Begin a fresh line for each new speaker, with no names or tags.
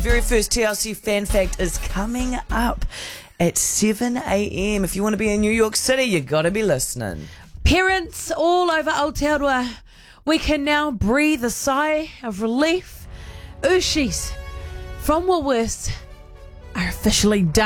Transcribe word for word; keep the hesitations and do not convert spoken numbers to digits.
Very first T L C Fan Fact is coming up at seven a.m. If you want to be in New York City, you got to be listening.
Parents all over Aotearoa, we can now breathe a sigh of relief. Ushis from Woolworths are officially done.